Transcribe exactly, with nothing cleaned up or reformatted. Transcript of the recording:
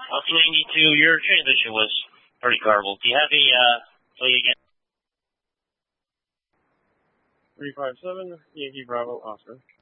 Alpha ninety-two, your transmission was pretty garbled. Do you have a uh, play again? three five seven, Yankee Bravo, Oscar.